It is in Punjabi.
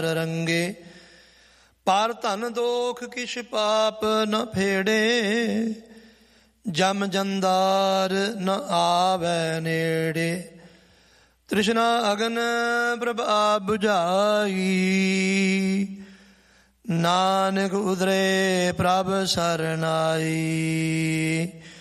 ਰੰਗੇ। ਪਰ ਧਨ ਦੋਖ ਕਿਛ ਪਾਪ ਨ ਫੇੜੇ, ਜਮ ਜੰਦਾਰ ਨ ਆਵੈ ਨੇੜੇ। ਤ੍ਰਿਸ਼ਨਾ ਅਗਨ ਪ੍ਰਭ ਆਪ ਬੁਝਾਈ, ਨਾਨਕ ਉਦਰੇ ਪ੍ਰਭ ਸਰਨਾਈ।